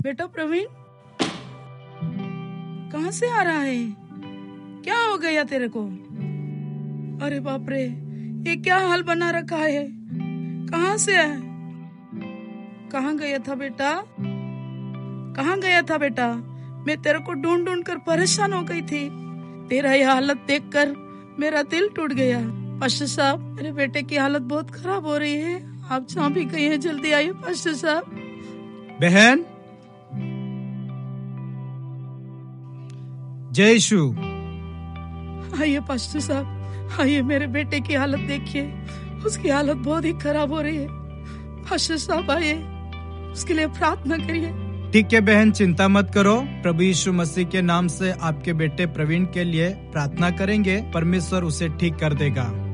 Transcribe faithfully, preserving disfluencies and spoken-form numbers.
बेटा प्रवीण, कहाँ से आ रहा है? क्या हो गया तेरे को? अरे बाप रे, ये क्या हाल बना रखा है? कहाँ से है? कहाँ गया था बेटा? कहाँ गया था बेटा? मैं तेरे को ढूंढ ढूंढ कर परेशान हो गई थी। तेरा ये हालत देखकर मेरा दिल टूट गया। पास्टर साहब, मेरे बेटे की हालत बहुत खराब हो रही है, आप जहाँ भी गए हैं जल्दी आइए पास्टर साहब। बहन, जय यीशु। आइए पास्टर साहब, आइए, मेरे बेटे की हालत देखिए, उसकी हालत बहुत ही खराब हो रही है। पास्टर साहब आइए, उसके लिए प्रार्थना करिए। ठीक है बहन, चिंता मत करो। प्रभु यीशु मसीह के नाम से आपके बेटे प्रवीण के लिए प्रार्थना करेंगे, परमेश्वर उसे ठीक कर देगा।